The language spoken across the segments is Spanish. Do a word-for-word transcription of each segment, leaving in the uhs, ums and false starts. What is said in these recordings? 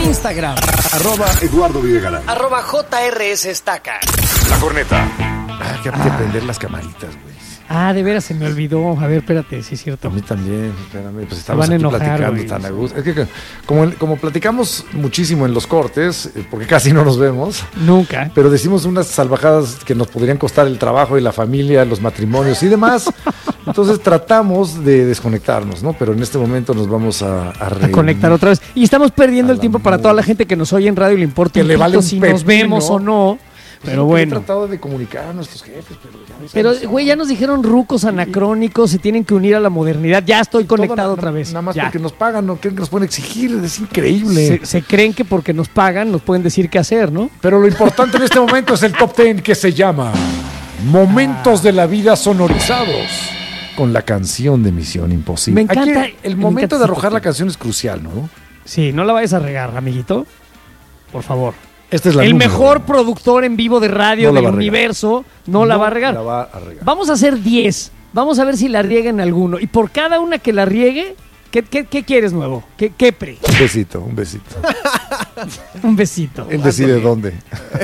Instagram. Arroba Eduardo Videgaray. Arroba J R S Estaca. La corneta. Ah, que hay que prender las camaritas, güey. Ah, de veras se me olvidó. A ver, espérate, sí es cierto. A mí también, espérame, pues estamos van a aquí enojar, platicando güey. tan a gusto. Es que como, como platicamos muchísimo en los cortes, eh, porque casi no nos vemos, Nunca. pero decimos unas salvajadas que nos podrían costar el trabajo y la familia, los matrimonios y demás. Entonces tratamos de desconectarnos, ¿no? Pero en este momento nos vamos a, a, A conectar otra vez. Y estamos perdiendo el tiempo para toda la gente que nos oye en radio y le importa Que un le vale pito un si pepino. nos vemos o no. Pero bueno. He tratado de comunicar a nuestros jefes, pero ya ves Pero, cómo son. güey, ya nos dijeron rucos anacrónicos, se tienen que unir a la modernidad. Ya estoy Todo conectado na- otra vez. Nada más Ya. porque nos pagan, no creen que nos pueden exigir, es increíble. Se, se creen que porque nos pagan nos pueden decir qué hacer, ¿no? Pero lo importante en este momento es el top ten que se llama Momentos de la vida sonorizados con la canción de Misión Imposible. Me encanta- Aquí el me momento encanta de ese arrojar top la ten. canción es crucial, ¿no? Sí, no la vayas a regar, amiguito. Por favor. Esta es la El número. mejor productor en vivo de radio No la del va a regar. universo no, la va a regar. La va a regar. Vamos a hacer diez. Vamos a ver si la riega en alguno. Y por cada una que la riegue, ¿qué, qué, qué quieres nuevo? ¿Qué, qué pre? Un besito, un besito. Un besito. Él decide dónde.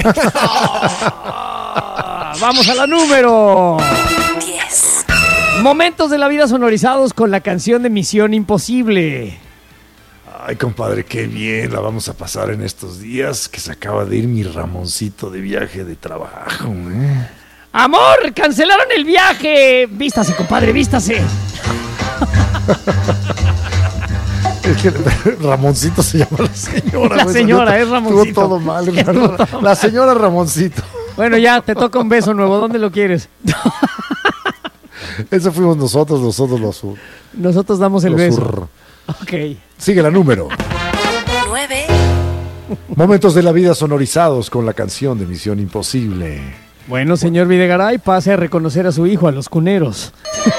Ah, vamos a la número diez. Momentos de la vida sonorizados con la canción de Misión Imposible. Ay, compadre, qué bien la vamos a pasar en estos días que se acaba de ir mi Ramoncito de viaje de trabajo, ¿eh? ¡Amor! ¡Cancelaron el viaje! Vístase, compadre, vístase. Es que Ramoncito se llama la señora. La güey. señora, es Estuvo Ramoncito. todo mal. Estuvo hermano. todo La señora Ramoncito. Bueno, ya, te toca un beso nuevo. ¿Dónde lo quieres? Eso fuimos nosotros, nosotros los sur. Nosotros damos el los beso. sur. Ok. Sigue la número. nueve. Momentos de la vida sonorizados con la canción de Misión Imposible. Bueno, señor Videgaray, pase a reconocer a su hijo, a los cuneros.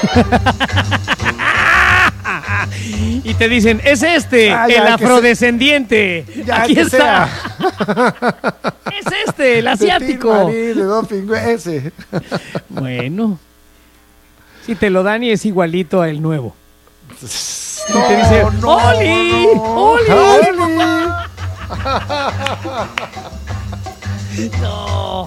Y te dicen, es este, Ah, el ya, que afrodescendiente. Ya, Aquí que está. Es este, el asiático. De Tin Marín, de Doping, güey, ese. Bueno. Si te lo dan y es igualito al nuevo. No, Y te dice, no, ¡Oli! no. ¡Oli! ¡Oli! No.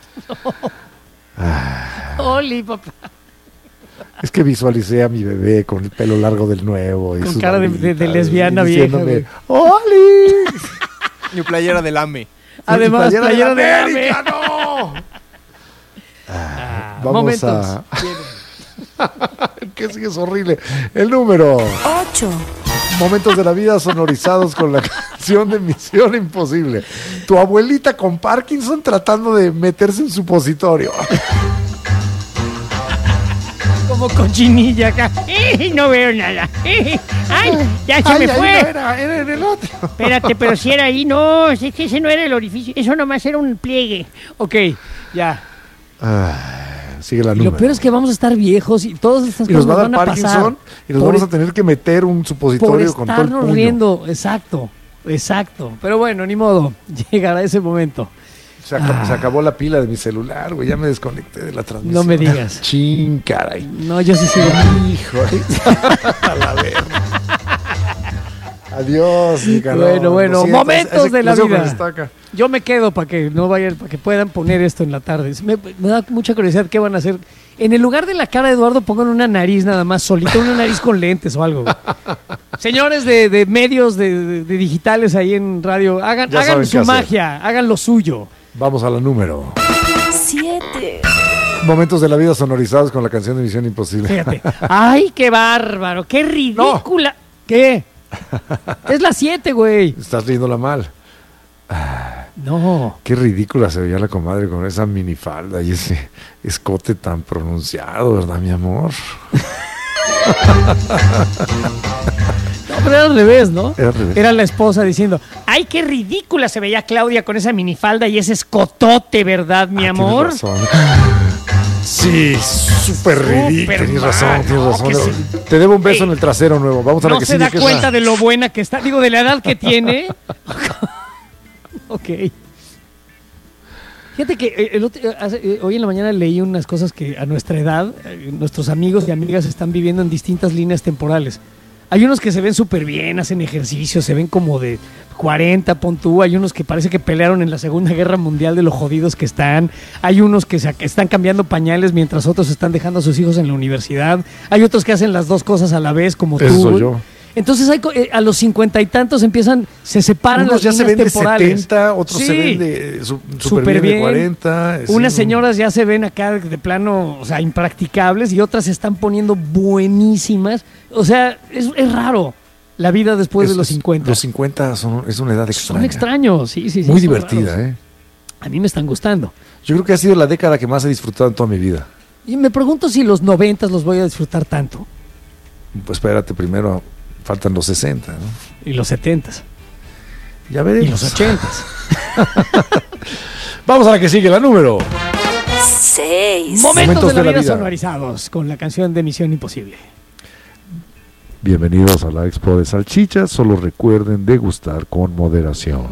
Oli, papá. Es que visualicé a mi bebé con el pelo largo del nuevo. Y Con sus cara de- de- de barbitas, lesbiana y vieja, diciéndome, güey. ¡Oli! Mi playera del AME. Además, Mi playera de América, AME. no. Ah, Vamos momentos. a... que sí es horrible. El número. ocho. Momentos de la vida sonorizados con la canción de Misión Imposible. Tu abuelita con Parkinson tratando de meterse en supositorio. Como cochinilla acá. ¡Eh, no veo nada! ¡Eh, ¡Ay! ¡Ya se Ay, me ahí fue! no era, era en el otro. Espérate, pero si era ahí, no, es que ese no era el orificio, eso nomás era un pliegue. Ok, ya. Ah, sigue la Y número. lo peor es que vamos a estar viejos y todas estas Y nos cosas va a dar van a Parkinson pasar y nos por vamos a es- tener que meter un por supositorio con todo el estarnos puño. riendo. Exacto, exacto. Pero bueno, ni modo, llegará ese momento. Se, acabó, se acabó la pila de mi celular, güey. Ya me desconecté de la transmisión. No me digas. Chin, caray. No, yo sí sigo. Hijo. A la verga. Adiós, Nicanor. Bueno, bueno, Lo siento, momentos ese de la exclusivo vida. que está acá. Yo me quedo para que no vayan, para que puedan poner esto en la tarde. Me, me da mucha curiosidad qué van a hacer. En el lugar de la cara de Eduardo pongan una nariz nada más solita, una nariz con lentes o algo. güey. Señores de, de medios de, de- de digitales ahí en radio, hagan, Ya hagan saben su qué hacer. magia, hagan lo suyo. Vamos a la número. siete. Momentos de la vida sonorizados con la canción de Misión Imposible. Fíjate. Ay, qué bárbaro, qué ridícula. ¿Qué? Es la siete, güey. Estás riéndola mal. No. Qué ridícula se veía la comadre con esa minifalda y ese escote tan pronunciado, ¿verdad, mi amor? No, pero era al revés, ¿no? Era al revés. Era la esposa diciendo, ay, qué ridícula se veía Claudia con esa minifalda y ese escotote, ¿verdad, mi Ah, amor? tienes razón. Sí, súper ridículo. Tienes mal. razón, tienes No, razón. que sí. Te debo un beso Ey, en el trasero nuevo. Vamos a la No que se sigue, da que es cuenta la- de lo buena que está, digo, de la edad que tiene. Ok. Fíjate que eh, el otro- eh, hace- eh, hoy en la mañana leí unas cosas que a nuestra edad, eh, nuestros amigos y amigas están viviendo en distintas líneas temporales. Hay unos que se ven súper bien, hacen ejercicio, se ven como de cuarenta, pon tú. Hay unos que parece que pelearon en la Segunda Guerra Mundial de lo jodidos que están. Hay unos que se, que están cambiando pañales mientras otros están dejando a sus hijos en la universidad. Hay otros que hacen las dos cosas a la vez, como Eso tú. soy yo. Entonces hay, co- eh, a los cincuenta y tantos empiezan, se separan Unos las ya se líneas ven de temporales. setenta, otros se Sí. ven de su- Súper súper bien de bien. cuarenta. sí, Unas no. señoras ya se ven acá de plano, o sea, impracticables, y otras se están poniendo buenísimas. O sea, es, es raro la vida después Es- de los es- cincuenta. Los cincuenta son, es una edad extraña. Son extraños, sí, sí, sí. Muy son divertida, raros. ¿eh? A mí me están gustando. Yo creo que ha sido la década que más he disfrutado en toda mi vida. Y me pregunto si los noventas los voy a disfrutar tanto. Pues espérate, primero faltan los sesenta, ¿no? Y los setentas. Ya Y veremos. los ochentas. Vamos a la que sigue, la número. seis, Momentos, de la, vida, sonorizados con la canción de Misión Imposible. Bienvenidos a la Expo de Salchichas. Solo recuerden degustar con moderación.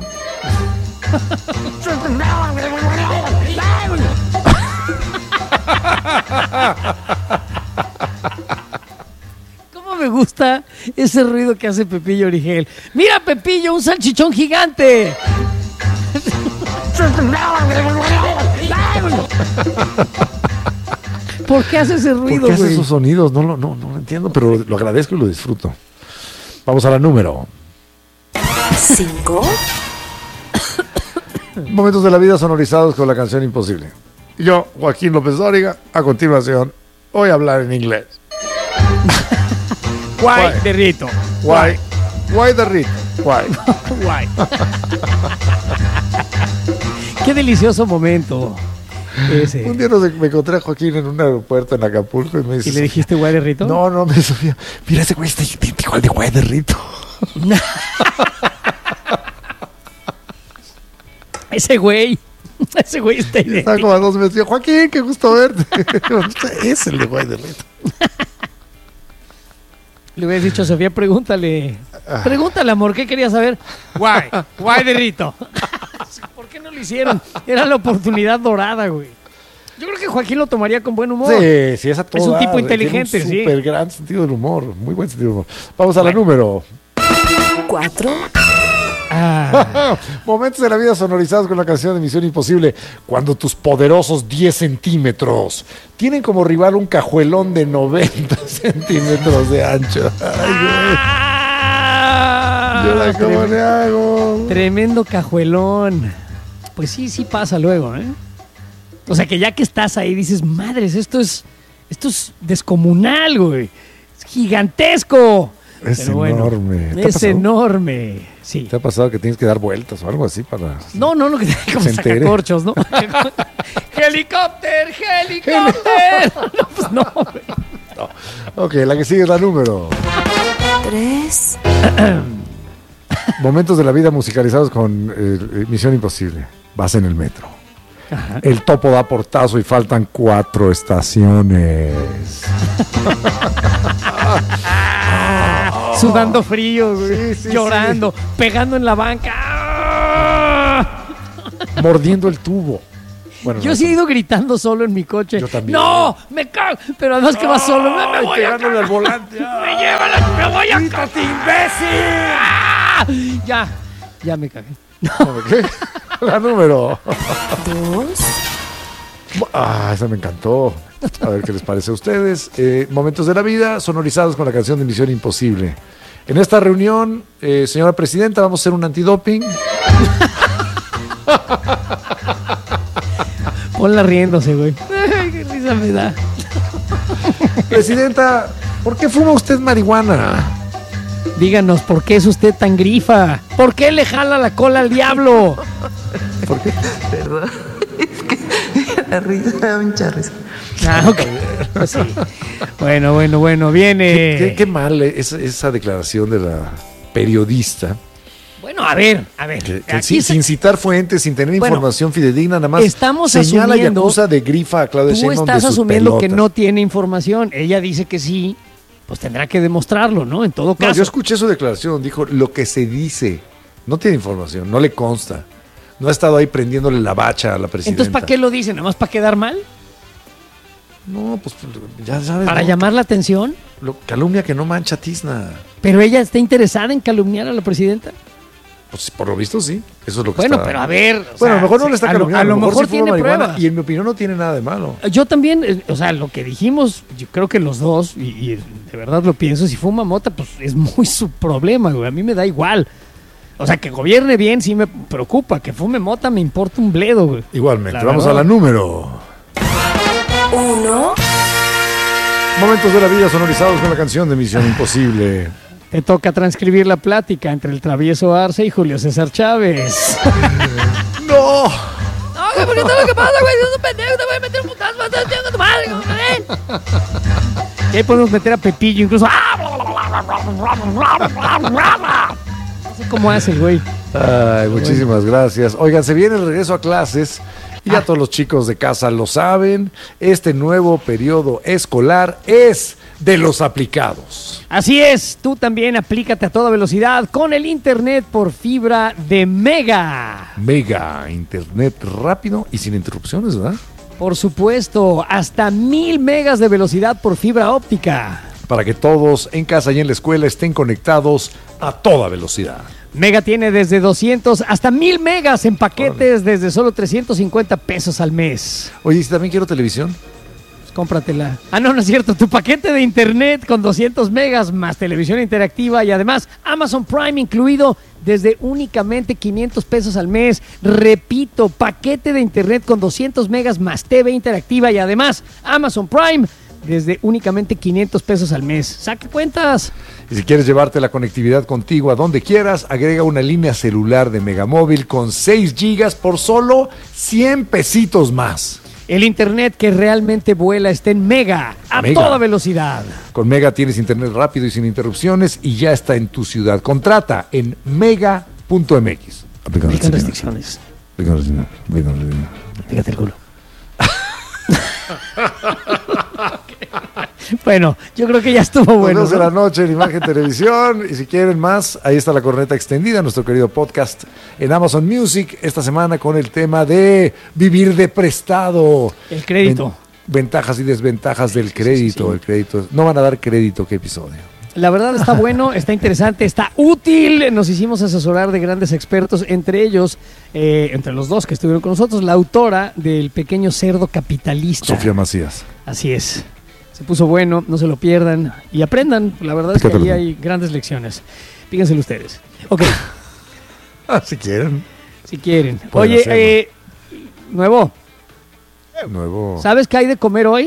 ¿Cómo me gusta ese ruido que hace Pepillo Origel? ¡Mira, Pepillo, un salchichón gigante! ¿Por qué hace ese ¿Por ruido, qué hace güey? esos sonidos? No, lo- no, no lo entiendo, pero lo agradezco y lo disfruto. Vamos a la número. cinco, Momentos de la vida sonorizados con la canción Imposible. Yo, Joaquín López Dóriga, a continuación, voy a hablar en inglés. Guay, Guay. de Rito. Why? Why the Rick? Why? Guay. Qué delicioso momento ese. Un día nos, me encontré a Joaquín en un aeropuerto en Acapulco y me dice... ¿Y le dijiste guay de Rito? No, no, me dice Sofía, mira ese güey está idéntico al de Guay de Rito. Ese güey. Ese güey está Estaba idéntico. como a dos meses. Yo, Joaquín, qué gusto verte. Es el de Guay de Rito. Le hubieras dicho a Sofía, pregúntale. Pregúntale, amor, ¿qué quería saber? Guay, guay de Rito. ¿Por qué no lo hicieron? Era la oportunidad dorada, güey. Yo creo que Joaquín lo tomaría con buen humor. Sí, sí, es a todo Es un dar. tipo Tiene inteligente, un sí. súper gran sentido del humor. Muy buen sentido del humor. Vamos a la número. cuatro, Ah, Momentos de la vida sonorizados con la canción de Misión Imposible. Cuando tus poderosos diez centímetros tienen como rival un cajuelón de noventa centímetros de ancho. Ay, güey. Ah, ¿Y ahora cómo tremendo, le hago? tremendo cajuelón. Pues sí, sí pasa luego, ¿eh? O sea que ya que estás ahí dices, madres, esto es, esto es descomunal, güey. Es gigantesco. Es Pero bueno, enorme. ¿Te ha es pasado? enorme. Sí. ¿Te ha pasado que tienes que dar vueltas o algo así para...? No, no, no, que como Se entere. sacacorchos, ¿no? ¡Helicóptero! ¡Helicóptero! No, pues no, güey. Ok, la que sigue es la número. tres, Momentos de la vida musicalizados con eh, Misión Imposible. Vas en el metro. El topo da portazo y faltan cuatro estaciones. Sudando frío, güey. Sí, sí, llorando, pegando en la banca. ¡Ah! Mordiendo el tubo. Bueno, Yo no, sí he ido gritando solo en mi coche. Yo también. ¡No! ¡Me cago! Pero además que va solo. ¡Me, me Ay, voy a pegándole al volante. ¡Me lleva la... ¡Me voy a cagar! imbécil! ¡Ah! Ya, ya me cagué. ¿Qué? La número. dos, Ah, esa me encantó. A ver qué les parece a ustedes. Eh, momentos de la vida sonorizados con la canción de Misión Imposible. En esta reunión, eh, señora presidenta, vamos a hacer un antidoping. Ponla riéndose, güey. Ay, qué risa me da. Presidenta, ¿por qué fuma usted marihuana? Díganos, ¿por qué es usted tan grifa? ¿Por qué le jala la cola al diablo? ¿Por qué? Perdón, es que la risa me da mucha risa. Ah, ok. Pues sí. Bueno, bueno, bueno, viene. Qué, qué- qué mal esa, esa declaración de la periodista. Bueno, a ver, a ver. Que, que aquí sin, se- sin citar fuentes, sin tener Bueno, información fidedigna, nada más estamos señala y asumiendo- acusa de grifa a Claudia Tú Sheinbaum de estás sus asumiendo que pelotas. no tiene información. Ella dice que sí, pues tendrá que demostrarlo, ¿no? En todo No, caso. yo escuché su declaración, dijo lo que se dice, no tiene información, no le consta, no ha estado ahí prendiéndole la bacha a la presidenta. Entonces, ¿para qué lo dice? ¿Nada más para quedar mal? No, pues ya sabes. ¿Para ¿no? llamar la atención? Lo, calumnia que no mancha tizna. ¿Pero ella está interesada en calumniar a la presidenta? Pues por lo visto sí. Eso es lo que Bueno, está. pero a ver... o Bueno, a sea, lo mejor no le está a lo- calumniando. A lo mejor sí fuma tiene marihuana, pruebas. y en mi opinión no tiene nada de malo. Yo también, eh, o sea, lo que dijimos, yo creo que los dos, y, y de verdad lo pienso, si fuma mota, pues es muy su problema, güey. A mí me da igual. O sea, que gobierne bien sí me preocupa. Que fume mota me importa un bledo, güey. Igualmente, La vamos verdad. a la número. Uno. Momentos de la vida sonorizados con la canción de Misión Imposible. Te toca transcribir la plática entre el travieso Arce y Julio César Chávez. ¡No! No, güey, porque todo lo que pasa, güey, es un pendejo, te voy a meter un putazo, vas a estar echando tu madre, güey. Y ahí podemos meter a Pepillo, incluso. No sé cómo hace, güey. Ay, muchísimas gracias. Oigan, se viene el regreso a clases y ya todos los chicos de casa lo saben. Este nuevo periodo escolar es de los aplicados. Así es, tú también aplícate a toda velocidad con el internet por fibra de Mega. Mega, internet rápido y sin interrupciones, ¿verdad? Por supuesto, hasta mil megas de velocidad por fibra óptica. Para que todos en casa y en la escuela estén conectados a toda velocidad. Mega tiene desde doscientos hasta mil megas en paquetes desde solo trescientos cincuenta pesos al mes. Oye, ¿y si también quiero televisión? Pues cómpratela. Ah, no, no es cierto. Tu paquete de internet con doscientos megas más televisión interactiva y además Amazon Prime incluido desde únicamente quinientos pesos al mes. Repito, paquete de internet con doscientos megas más T V interactiva y además Amazon Prime desde únicamente quinientos pesos al mes. ¡Saque cuentas! Y si quieres llevarte la conectividad contigo a donde quieras, agrega una línea celular de Megamóvil con seis gigas por solo cien pesitos más. El internet que realmente vuela está en Mega, a Mega. toda velocidad. Con Mega tienes internet rápido y sin interrupciones y ya está en tu ciudad. Contrata en mega punto m x. Aplican restricciones. Fíjate el culo. Bueno, yo creo que ya estuvo bueno. Bueno, de ¿no? la noche en Imagen Televisión. Y si quieren más, ahí está la corneta extendida, nuestro querido podcast en Amazon Music. Esta semana con el tema de vivir de prestado. El crédito. Ven- ventajas y desventajas del crédito. El crédito. No van a dar crédito, ¿qué episodio? La verdad está bueno, está interesante, está útil. Nos hicimos asesorar de grandes expertos, entre ellos, eh, entre los dos que estuvieron con nosotros, la autora del Pequeño Cerdo Capitalista. Sofía Macías. Así es. Se puso bueno, no se lo pierdan y aprendan. La verdad es que ahí hay grandes lecciones. Fíjenselo ustedes. Ok, Ah, si quieren. si quieren. Pueden Oye, hacerlo. eh, Nuevo, Nuevo. ¿sabes qué hay de comer hoy?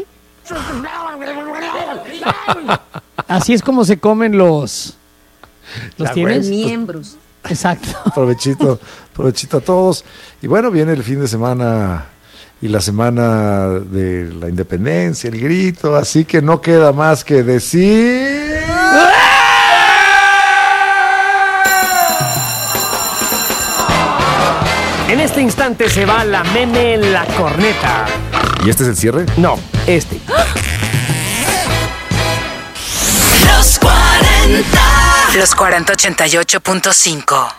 Así es como se comen los... ¿Los Ya, tienes? güey. Miembros. Exacto. Provechito, provechito a todos. Y bueno, viene el fin de semana y la semana de la independencia, el grito, así que no queda más que decir... En este instante se va la meme en la corneta. ¿Y este es el cierre? No, este. Los cuarenta. Los cuarenta ochenta y ocho punto cinco.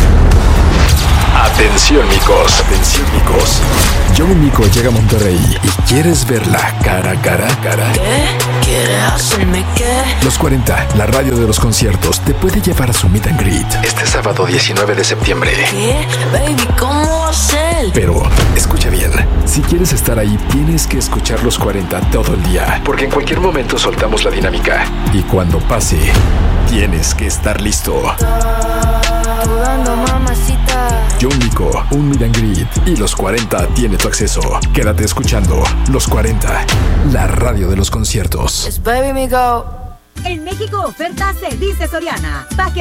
Atención, micos. Atención, micos. Yo, Mico, llega a Monterrey y quieres verla cara a cara, cara. ¿Qué? ¿Quieres hacerme qué? Los cuarenta, la radio de los conciertos, te puede llevar a su meet and greet este sábado diecinueve de septiembre. ¿Qué? Baby, ¿cómo va a ser? Pero, escucha bien, si quieres estar ahí, tienes que escuchar los cuarenta todo el día, porque en cualquier momento soltamos la dinámica. Y cuando pase, tienes que estar listo. Sudando, mamacita. John Mico, un meet and greet y los cuarenta tiene tu acceso. Quédate escuchando Los cuarenta, la radio de los conciertos. It's baby me go. En México, oferta se dice Soriana. Paquete